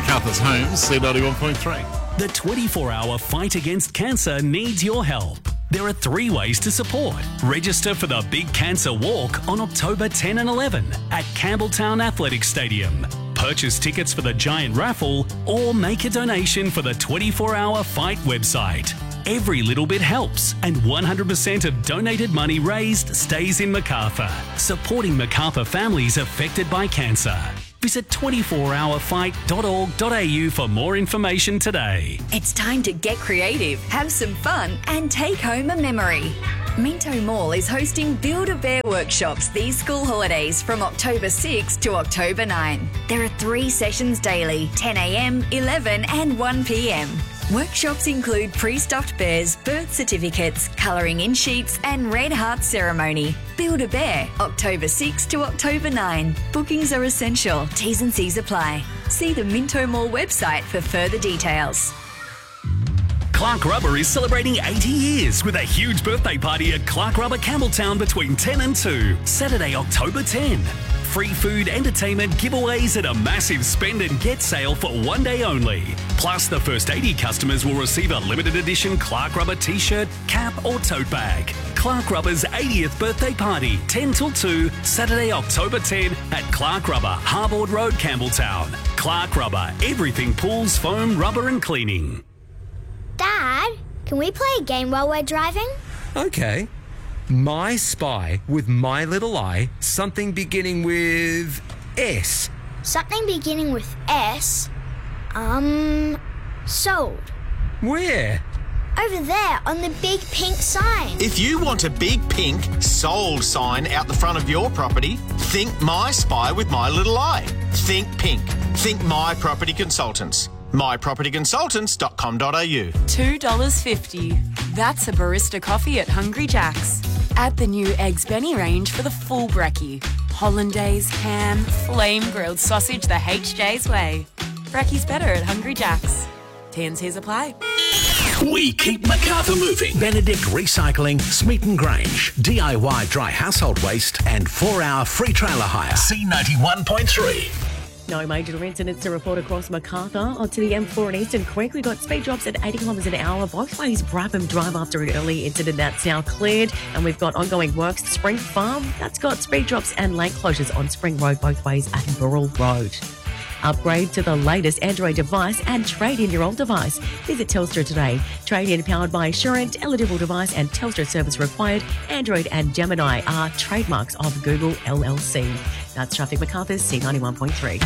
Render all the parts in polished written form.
Macarthur's Homes, C91.3. The 24-hour fight against cancer needs your help. There are 3 ways to support. Register for the Big Cancer Walk on October 10 and 11 at Campbelltown Athletic Stadium. Purchase tickets for the giant raffle or make a donation for the 24-hour fight website. Every little bit helps, and 100% of donated money raised stays in Macarthur, supporting Macarthur families affected by cancer. Visit 24hourfight.org.au for more information today. It's time to get creative, have some fun, and take home a memory. Minto Mall is hosting Build-A-Bear workshops these school holidays from October 6 to October 9. There are 3 sessions daily, 10 a.m, 11 and 1 p.m. Workshops include pre-stuffed bears, birth certificates, colouring in sheets and red heart ceremony. Build-A-Bear, October 6 to October 9. Bookings are essential. T's and C's apply. See the Minto Mall website for further details. Clark Rubber is celebrating 80 years with a huge birthday party at Clark Rubber Campbelltown between 10 and 2, Saturday, October 10. Free food, entertainment, giveaways and a massive spend and get sale for 1 day only. Plus, the first 80 customers will receive a limited edition Clark Rubber t-shirt, cap or tote bag. Clark Rubber's 80th birthday party, 10 till 2, Saturday, October 10 at Clark Rubber, Harbord Road, Campbelltown. Clark Rubber, everything pools, foam, rubber and cleaning. Dad, can we play a game while we're driving? Okay. My Spy with My Little Eye, something beginning with S. Something beginning with S? Sold. Where? Over there on the big pink sign. If you want a big pink sold sign out the front of your property, think My Spy with My Little Eye. Think pink. Think My Property Consultants. mypropertyconsultants.com.au. $2.50. That's a barista coffee at Hungry Jack's. Add the new Eggs Benny range for the full brekkie. Hollandaise, ham, flame grilled sausage the HJ's way. Brekkie's better at Hungry Jack's. T&Cs apply. We keep Macarthur moving. Benedict Recycling, Smeaton Grange, DIY dry household waste and 4-hour free trailer hire. C91.3. No major incidents to report across Macarthur. Onto the M4 and Eastern Creek. We got speed drops at 80 kilometres an hour. Both ways Brabham Drive after an early incident that's now cleared. And we've got ongoing works at Spring Farm. That's got speed drops and lane closures on Spring Road both ways at Burrell Road. Upgrade to the latest Android device and trade in your old device. Visit Telstra today. Trade in powered by Assurant, eligible device and Telstra service required. Android and Gemini are trademarks of Google LLC. That's Traffic Macarthur's C91.3.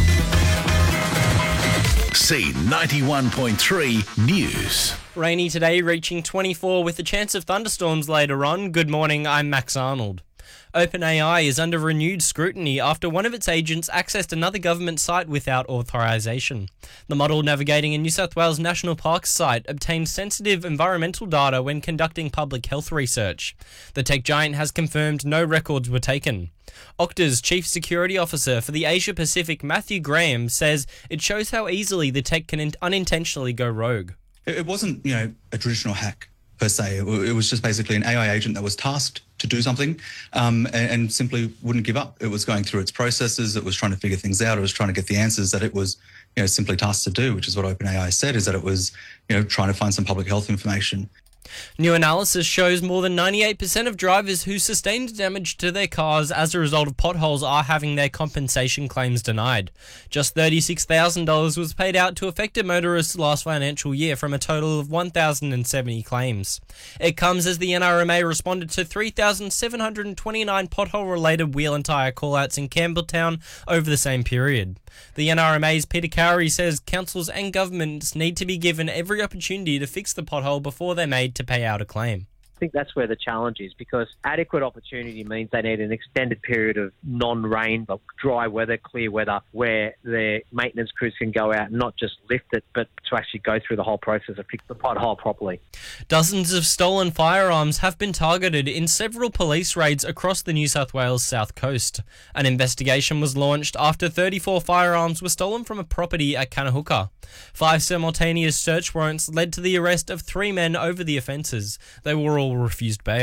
C91.3 News. Rainy today, reaching 24 with a chance of thunderstorms later on. Good morning, I'm Max Arnold. OpenAI is under renewed scrutiny after one of its agents accessed another government site without authorization. The model navigating a New South Wales National Parks site obtained sensitive environmental data when conducting public health research. The tech giant has confirmed no records were taken. Okta's Chief Security Officer for the Asia Pacific, Matthew Graham, says it shows how easily the tech can unintentionally go rogue. It wasn't, a traditional hack per se. It was just basically an AI agent that was tasked to do something and simply wouldn't give up. It was going through its processes. It was trying to figure things out. It was trying to get the answers that it was, simply tasked to do, which is what OpenAI said, is that it was, trying to find some public health information. New analysis shows more than 98% of drivers who sustained damage to their cars as a result of potholes are having their compensation claims denied. Just $36,000 was paid out to affected motorists last financial year from a total of 1,070 claims. It comes as the NRMA responded to 3,729 pothole-related wheel and tyre callouts in Campbelltown over the same period. The NRMA's Peter Cowrie says councils and governments need to be given every opportunity to fix the pothole before they're made to pay out a claim. I think that's where the challenge is, because adequate opportunity means they need an extended period of non-rain, but dry weather, clear weather, where their maintenance crews can go out and not just lift it, but to actually go through the whole process of fix the pothole properly. Dozens of stolen firearms have been targeted in several police raids across the New South Wales south coast. An investigation was launched after 34 firearms were stolen from a property at Kanahooka. 5 simultaneous search warrants led to the arrest of 3 men over the offences. They were all refused bail.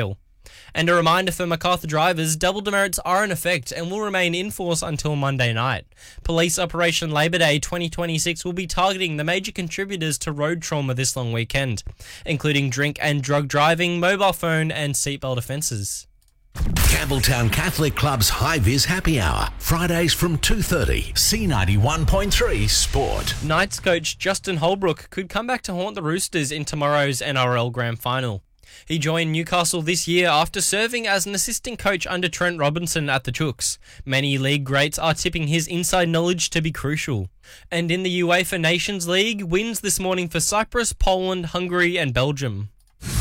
And a reminder for Macarthur drivers, double demerits are in effect and will remain in force until Monday night. Police Operation Labour Day 2026 will be targeting the major contributors to road trauma this long weekend, including drink and drug driving, mobile phone and seatbelt offences. Campbelltown Catholic Club's High Vis Happy Hour, Fridays from 2:30. C91.3 Sport. Knights coach Justin Holbrook could come back to haunt the Roosters in tomorrow's NRL Grand Final. He joined Newcastle this year after serving as an assistant coach under Trent Robinson at the Chooks. Many league greats are tipping his inside knowledge to be crucial. And in the UEFA Nations League, wins this morning for Cyprus, Poland, Hungary and Belgium.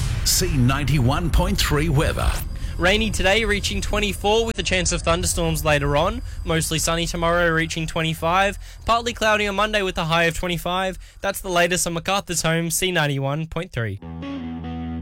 C91.3 weather. Rainy today, reaching 24 with a chance of thunderstorms later on. Mostly sunny tomorrow, reaching 25. Partly cloudy on Monday with a high of 25. That's the latest on MacArthur's Home, C91.3.